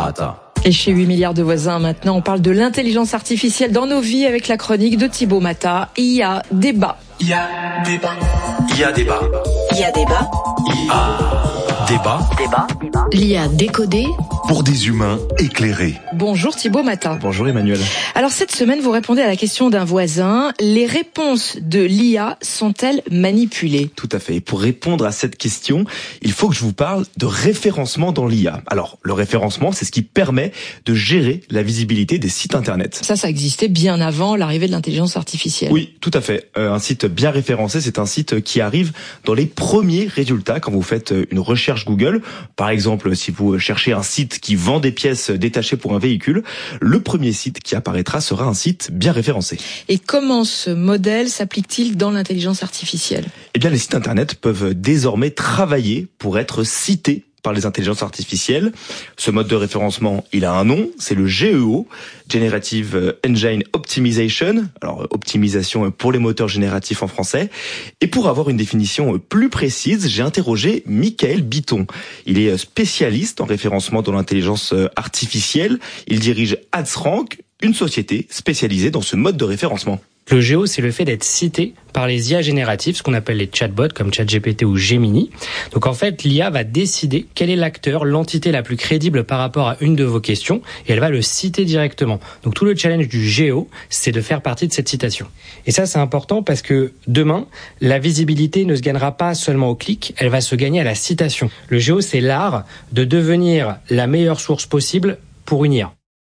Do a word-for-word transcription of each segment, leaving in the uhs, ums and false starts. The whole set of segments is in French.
Mata. Et chez huit milliards de voisins, maintenant, on parle de l'intelligence artificielle dans nos vies avec la chronique de Thibaut Mata. Il y a débat. Il y a débat. Il y a débat. Il y a débat. Il y a débat. Débat. L'I A décodée pour des humains éclairés. Bonjour Thibaut Mata. Bonjour Emmanuel. Alors cette semaine, vous répondez à la question d'un voisin. Les réponses de l'I A sont-elles manipulées ? Tout à fait. Et pour répondre à cette question, il faut que je vous parle de référencement dans l'I A. Alors, le référencement, c'est ce qui permet de gérer la visibilité des sites internet. Ça, ça existait bien avant l'arrivée de l'intelligence artificielle. Oui, tout à fait. Euh, un site bien référencé, c'est un site qui arrive dans les premiers résultats quand vous faites une recherche Google. Par exemple, si vous cherchez un site qui vend des pièces détachées pour un véhicule, le premier site qui apparaîtra sera un site bien référencé. Et comment ce modèle s'applique-t-il dans l'intelligence artificielle ? Eh bien, les sites internet peuvent désormais travailler pour être cités par les intelligences artificielles. Ce mode de référencement, il a un nom, c'est le G E O, Generative Engine Optimization, alors optimisation pour les moteurs génératifs en français. Et pour avoir une définition plus précise, j'ai interrogé Michael Bitton. Il est spécialiste en référencement dans l'intelligence artificielle. Il dirige AdsRank, une société spécialisée dans ce mode de référencement. Le G E O, c'est le fait d'être cité par les I A génératives, ce qu'on appelle les chatbots comme ChatGPT ou Gemini. Donc en fait, l'I A va décider quel est l'acteur, l'entité la plus crédible par rapport à une de vos questions, et elle va le citer directement. Donc tout le challenge du G E O, c'est de faire partie de cette citation. Et ça, c'est important parce que demain, la visibilité ne se gagnera pas seulement au clic, elle va se gagner à la citation. Le G E O, c'est l'art de devenir la meilleure source possible pour une I A.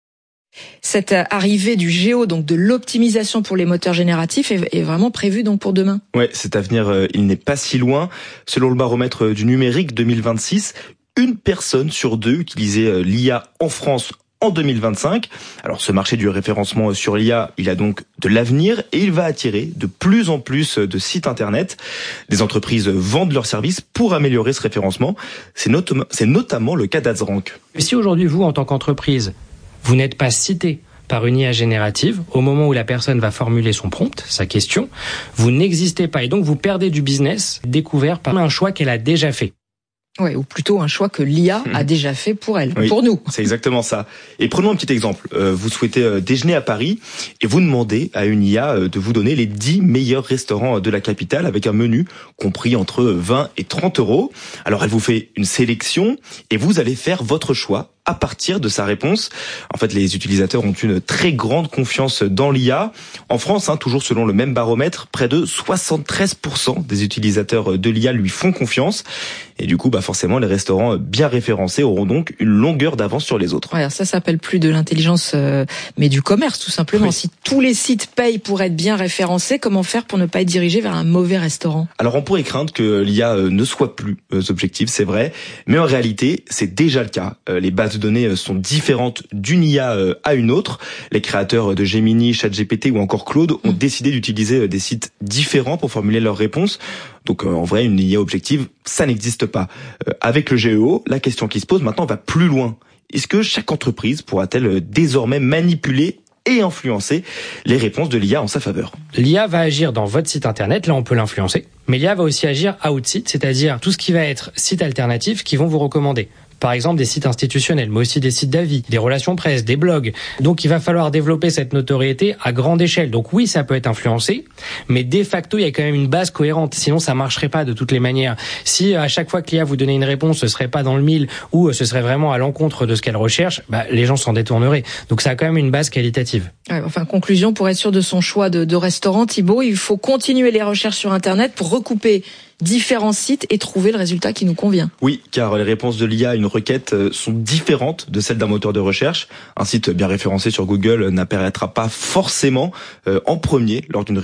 Cette arrivée du G E O, donc de l'optimisation pour les moteurs génératifs, est, est vraiment prévue donc pour demain. Ouais, cet avenir, euh, il n'est pas si loin. Selon le baromètre du numérique deux mille vingt-six, une personne sur deux utilisait euh, l'I A en France en deux mille vingt-cinq. Alors ce marché du référencement sur l'I A, il a donc de l'avenir et il va attirer de plus en plus de sites internet. Des entreprises vendent leurs services pour améliorer ce référencement. C'est, not- c'est notamment le cas d'AdsRank. Si aujourd'hui, vous, en tant qu'entreprise, vous n'êtes pas cité par une I A générative au moment où la personne va formuler son prompt, sa question, vous n'existez pas et donc vous perdez du business découvert par un choix qu'elle a déjà fait. Ouais, ou plutôt un choix que l'I A mmh. a déjà fait pour elle, oui, pour nous. C'est exactement ça. Et prenons un petit exemple. Euh, vous souhaitez euh, déjeuner à Paris et vous demandez à une I A euh, de vous donner les dix meilleurs restaurants de la capitale avec un menu compris entre vingt et trente euros. Alors elle vous fait une sélection et vous allez faire votre choix à partir de sa réponse. En fait, les utilisateurs ont une très grande confiance dans l'I A. En France, hein, toujours selon le même baromètre, près de soixante-treize pour cent des utilisateurs de l'I A lui font confiance. Et du coup, bah forcément, les restaurants bien référencés auront donc une longueur d'avance sur les autres. Ouais, ça s'appelle plus de l'intelligence, euh, mais du commerce, tout simplement. Oui. Si tous les sites payent pour être bien référencés, comment faire pour ne pas être dirigé vers un mauvais restaurant ? Alors, on pourrait craindre que l'I A ne soit plus objective, c'est vrai. Mais en réalité, c'est déjà le cas. Les bases de données sont différentes d'une I A à une autre. Les créateurs de Gemini, ChatGPT ou encore Claude ont mmh. décidé d'utiliser des sites différents pour formuler leurs réponses. Donc en vrai, une I A objective, ça n'existe pas. Avec le G E O, la question qui se pose maintenant va plus loin. Est-ce que chaque entreprise pourra-t-elle désormais manipuler et influencer les réponses de l'I A en sa faveur? L'I A va agir dans votre site internet, là on peut l'influencer. Mais l'I A va aussi agir out-site, c'est-à-dire tout ce qui va être site alternatif qui vont vous recommander. Par exemple, des sites institutionnels, mais aussi des sites d'avis, des relations presse, des blogs. Donc, il va falloir développer cette notoriété à grande échelle. Donc oui, ça peut être influencé, mais de facto, il y a quand même une base cohérente. Sinon, ça marcherait pas de toutes les manières. Si à chaque fois que l'I A vous donnait une réponse, ce serait pas dans le mille ou ce serait vraiment à l'encontre de ce qu'elle recherche, bah, les gens s'en détourneraient. Donc, ça a quand même une base qualitative. Ouais, enfin, conclusion, pour être sûr de son choix de, de restaurant, Thibaut, il faut continuer les recherches sur Internet pour recouper différents sites et trouver le résultat qui nous convient. Oui, car les réponses de l'I A à une requête sont différentes de celles d'un moteur de recherche. Un site bien référencé sur Google n'apparaîtra pas forcément en premier lors d'une